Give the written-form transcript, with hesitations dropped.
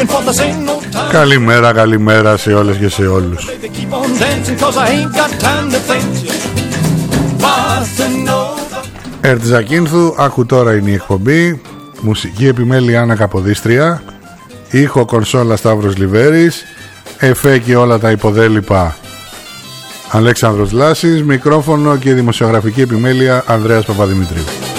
Καλημέρα, καλημέρα σε όλες και σε όλους. Ερτζακίνθου, άκου τώρα είναι η εκπομπή. Μουσική επιμέλεια Άννα Καποδίστρια. Ήχο κονσόλα Σταύρος Λιβέρης. Εφέ και όλα τα υποδέλυπα Αλέξανδρος Λάσης. Μικρόφωνο και δημοσιογραφική επιμέλεια Ανδρέας Παπαδημητρίου.